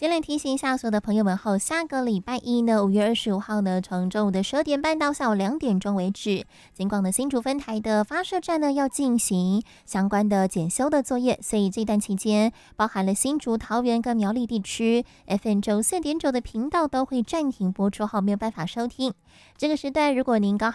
先来提醒一下所有的朋友们后，下个礼拜一呢，5月25号呢，从中午的12点半到下午2点钟为止，金广的新竹分台的发射站呢要进行相关的检修的作业，所以这段期间包含了新竹、桃园跟苗栗地区 FM94.9的频道都会暂停播出后，没有办法收听。这个时段如果您刚